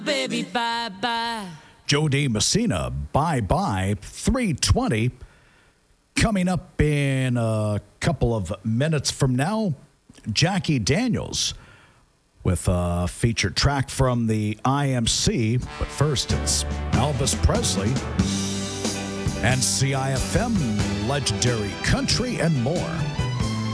Baby, bye-bye. Joe D. Messina, bye-bye, 3:20. Coming up in a couple of minutes from now, Jackie Daniels with a featured track from the IMC. But first, it's Elvis Presley and CIFM, Legendary Country, and more.